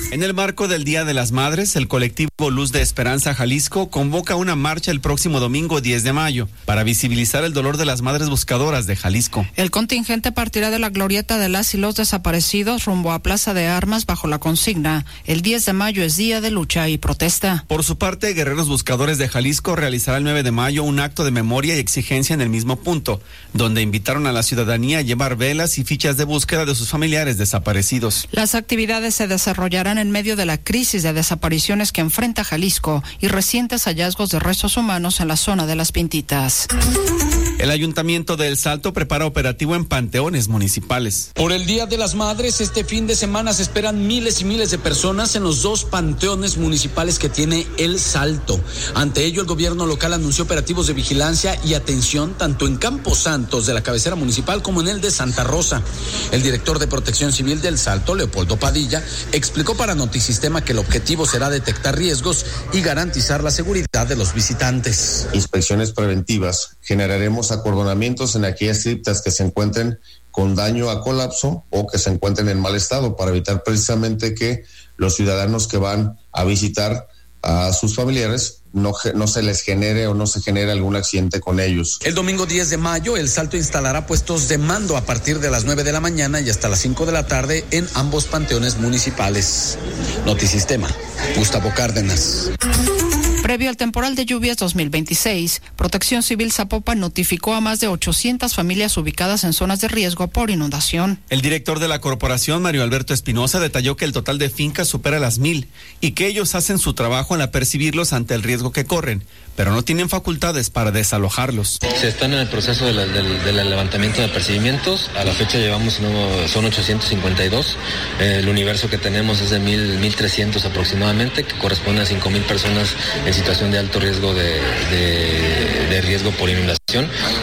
En el marco del Día de las Madres, el colectivo Luz de Esperanza Jalisco convoca una marcha el próximo domingo 10 de mayo para visibilizar el dolor de las madres buscadoras de Jalisco. El contingente partirá de la glorieta de las y los desaparecidos rumbo a Plaza de Armas bajo la consigna: el 10 de mayo es día de lucha y protesta. Por su parte, Guerreros Buscadores de Jalisco realizará el 9 de mayo un acto de memoria y exigencia en el mismo punto, donde invitaron a la ciudadanía a llevar velas y fichas de búsqueda de sus familiares desaparecidos. Las actividades se desarrollarán en medio de la crisis de desapariciones que enfrenta Jalisco y recientes hallazgos de restos humanos en la zona de Las Pintitas. El Ayuntamiento de El Salto prepara operativo en panteones municipales. Por el Día de las Madres, este fin de semana se esperan miles y miles de personas en los 2 panteones municipales que tiene El Salto. Ante ello, el gobierno local anunció operativos de vigilancia y atención tanto en Campos Santos de la cabecera municipal como en el de Santa Rosa. El director de Protección Civil del Salto, Leopoldo Padilla, explicó para Notisistema que el objetivo será detectar riesgos y garantizar la seguridad de los visitantes. Inspecciones preventivas. Generaremos acordonamientos en aquellas criptas que se encuentren con daño a colapso o que se encuentren en mal estado para evitar precisamente que los ciudadanos que van a visitar a sus familiares no se les genere o no se genere algún accidente con ellos. El domingo 10 de mayo, El Salto instalará puestos de mando a partir de las 9 de la mañana y hasta las 5 de la tarde en ambos panteones municipales. Notisistema, Gustavo Cárdenas. Previo al temporal de lluvias 2026, Protección Civil Zapopan notificó a más de 800 familias ubicadas en zonas de riesgo por inundación. El director de la corporación, Mario Alberto Espinosa, detalló que el total de fincas supera las 1,000 y que ellos hacen su trabajo al apercibirlos ante el riesgo que corren, pero no tienen facultades para desalojarlos. Se están en el proceso del levantamiento de apercibimientos. A la fecha son 852. El universo que tenemos es de 1,300 aproximadamente, que corresponde a 5,000 personas en situación de alto riesgo de riesgo por inundación,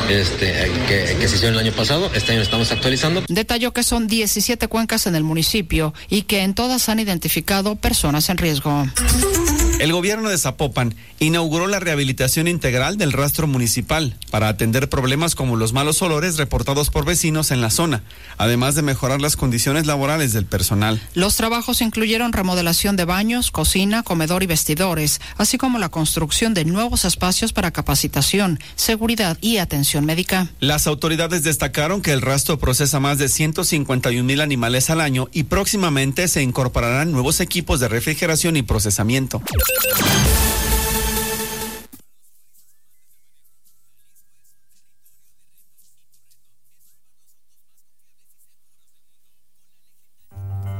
que se hicieron el año pasado. Este año estamos actualizando. Detalló que son 17 cuencas en el municipio y que en todas han identificado personas en riesgo. El gobierno de Zapopan inauguró la rehabilitación integral del rastro municipal para atender problemas como los malos olores reportados por vecinos en la zona, además de mejorar las condiciones laborales del personal. Los trabajos incluyeron remodelación de baños, cocina, comedor y vestidores, así como la construcción de nuevos espacios para capacitación, seguridad y atención médica. Las autoridades destacaron que el rastro procesa más de 151,000 animales al año y próximamente se incorporarán nuevos equipos de refrigeración y procesamiento.